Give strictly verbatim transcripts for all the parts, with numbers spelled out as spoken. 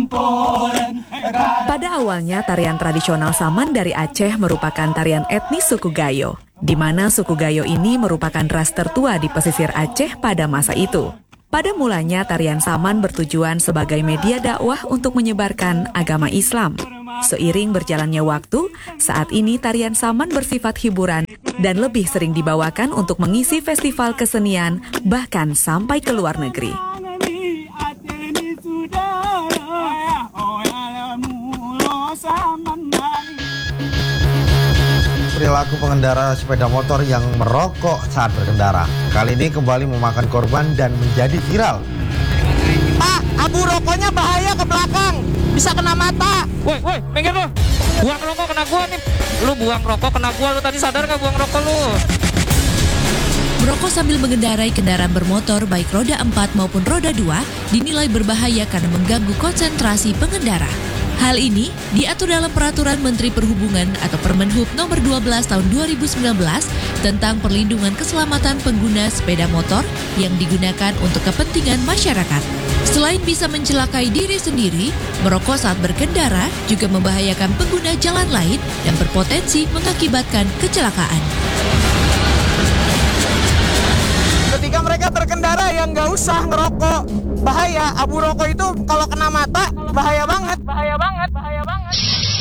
Pada awalnya, tarian tradisional Saman dari Aceh merupakan tarian etnis suku Gayo, di mana suku Gayo ini merupakan ras tertua di pesisir Aceh pada masa itu. Pada mulanya, tarian Saman bertujuan sebagai media dakwah untuk menyebarkan agama Islam. Seiring berjalannya waktu, saat ini tarian Saman bersifat hiburan dan lebih sering dibawakan untuk mengisi festival kesenian, bahkan sampai ke luar negeri. Perilaku pengendara sepeda motor yang merokok saat berkendara kali ini kembali memakan korban dan menjadi viral. Pak, abu rokoknya bahaya ke belakang, bisa kena mata. Woi, woi, minggir lu. Buang rokok kena gua nih. Lu buang rokok kena gua, lu tadi sadar gak buang rokok lu? Merokok sambil mengendarai kendaraan bermotor baik roda empat maupun roda dua dinilai berbahaya karena mengganggu konsentrasi pengendara. Hal ini diatur dalam Peraturan Menteri Perhubungan atau Permenhub nomor dua belas tahun dua ribu sembilan belas tentang perlindungan keselamatan pengguna sepeda motor yang digunakan untuk kepentingan masyarakat. Selain bisa mencelakai diri sendiri, merokok saat berkendara juga membahayakan pengguna jalan lain dan berpotensi mengakibatkan kecelakaan. Ketika mereka berkendara yang nggak usah ngerokok, bahaya. Abu rokok itu kalau kena mata bahaya banget, bahaya banget, bahaya banget.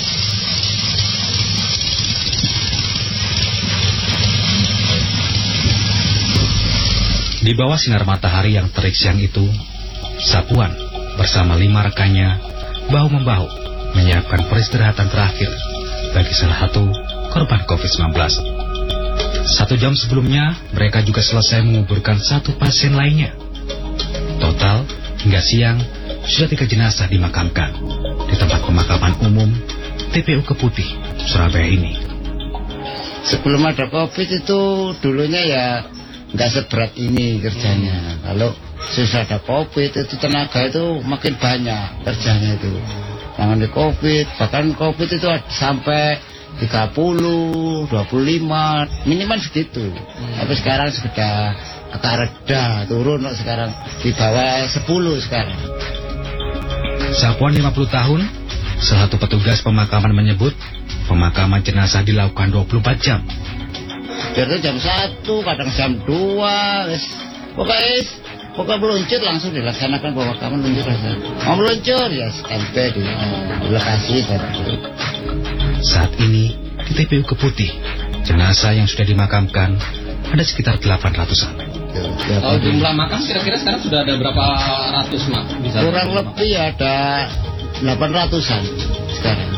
Di bawah sinar matahari yang terik siang itu, Sapuan bersama lima rekannya bahu-membahu menyiapkan peristirahatan terakhir bagi salah satu korban covid sembilan belas. Satu jam sebelumnya, mereka juga selesai menguburkan satu pasien lainnya. Total, hingga siang, sudah tiga jenazah dimakamkan di tempat pemakaman umum T P U Keputih, Surabaya ini. Sebelum ada COVID itu dulunya ya nggak seberat ini kerjanya. Kalau susah ada COVID itu tenaga itu makin banyak kerjanya itu. Jangan di COVID, bahkan COVID itu sampai tiga puluh, dua puluh lima, minimal segitu. Hmm. Tapi sekarang sudah agak reda, turun sekarang di bawah sepuluh sekarang. Sapuan lima puluh tahun, salah satu petugas pemakaman menyebut pemakaman jenazah dilakukan dua puluh empat jam. Biasanya jam satu, kadang jam dua, pokoknya pokoknya meluncur langsung dilaksanakan pemakaman meluncur. Mau meluncur ya sampai di, di lokasi. Saat ini di T P U Keputih, jenazah yang sudah dimakamkan ada sekitar delapan ratusan. Kalau jumlah makam kira-kira sekarang sudah ada berapa ratus mak? Bisa kurang lebih ada delapan ratusan sekarang.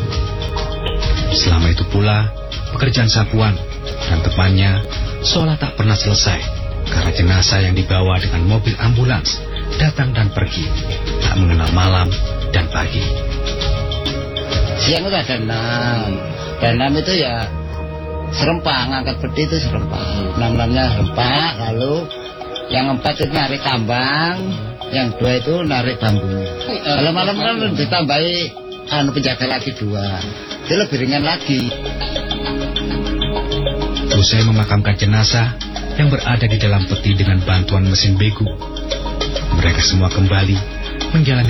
Selama itu pula, pekerjaan Sapuan dan temannya seolah tak pernah selesai karena jenazah yang dibawa dengan mobil ambulans datang dan pergi, tak mengenal malam dan pagi. Siang itu ada enam, dan enam itu ya serempak, ngangkat peti itu serempak. Enam-enamnya serempak, lalu yang empat itu narik tambang, yang dua itu narik bambu. Kalau malam kan ditambahi anu penjaga lagi dua, itu lebih ringan lagi. Usai memakamkan jenazah yang berada di dalam peti dengan bantuan mesin begu, mereka semua kembali menjalani